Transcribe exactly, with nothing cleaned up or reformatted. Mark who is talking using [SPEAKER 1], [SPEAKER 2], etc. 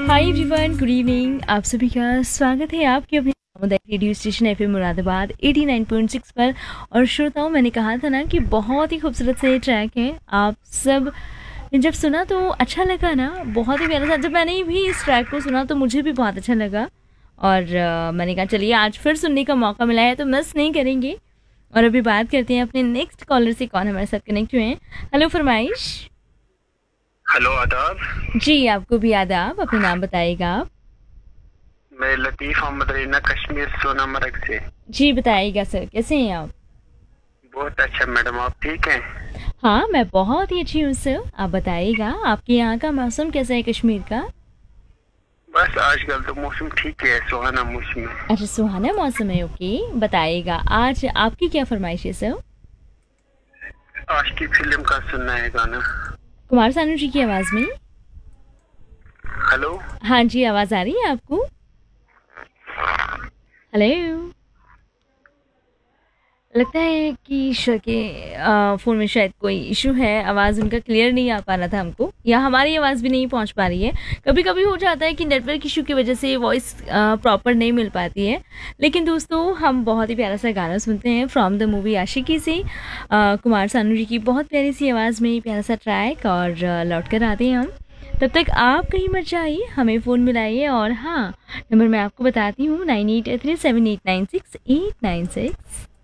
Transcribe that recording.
[SPEAKER 1] Hi everyone, good evening. आप सभी का स्वागत है आपके अपने सामुदायिक radio station FM Moradabad eighty nine point six पर। और श्रोताओं, मैंने कहा था ना कि बहुत ही खूबसूरत से ट्रैक है। आप सब ने जब सुना तो अच्छा लगा ना, बहुत ही प्यारा था। जब मैंने भी इस ट्रैक को सुना तो मुझे भी बहुत अच्छा लगा और uh, मैंने कहा चलिए आज फिर सुनने का मौका मिला है तो मिस नहीं करेंगे। और अभी बात करते हैं अपने नेक्स्ट कॉलर से, कौन हमारे साथ कनेक्ट हुए हैं। हेलो फरमाइश।
[SPEAKER 2] हेलो, आदाब।
[SPEAKER 1] जी, आपको भी आदाब। अपना नाम बताइएगा आप।
[SPEAKER 2] मैं लतीफ़ अहमद रैना, कश्मीर सोनामर्ग से।
[SPEAKER 1] जी बताइएगा सर, कैसे हैं आप?
[SPEAKER 2] बहुत अच्छा मैडम, आप ठीक हैं?
[SPEAKER 1] हाँ, मैं बहुत ही अच्छी हूँ सर। आप बताइएगा आपके यहाँ का मौसम कैसा है कश्मीर का?
[SPEAKER 2] बस आजकल तो मौसम ठीक है, सुहाना मौसम है।
[SPEAKER 1] अच्छा, सुहाना मौसम है। ओके, बताइएगा आज आपकी क्या फरमाइश है सर?
[SPEAKER 2] आज की फिल्म का सुनना है गाना।
[SPEAKER 1] कुमार सानू जी की आवाज़ में।
[SPEAKER 2] हेलो।
[SPEAKER 1] हाँ जी, आवाज़ आ रही है आपको? हेलो। लगता है कि श के अ, फ़ोन में शायद कोई इशू है, आवाज़ उनका क्लियर नहीं आ पा रहा था हमको, या हमारी आवाज़ भी नहीं पहुंच पा रही है। कभी-कभी हो जाता है कि नेटवर्क इशू की वजह से वॉइस अ, प्रॉपर नहीं मिल पाती है। लेकिन दोस्तों, हम बहुत ही प्यारा सा गाना सुनते हैं फ्रॉम द मूवी आशिकी से। अ, कुमार सानू जी की बहुत प्यारी सी आवाज़ में प्यारा सा ट्रैक, और अ, लौट कर आते हैं हम। तब तक आप कहीं मत जाइए, हमें फ़ोन मिलाइए। और हाँ, नंबर मैं आपको बताती हूँ, nine eight three seven eight nine six eight nine six.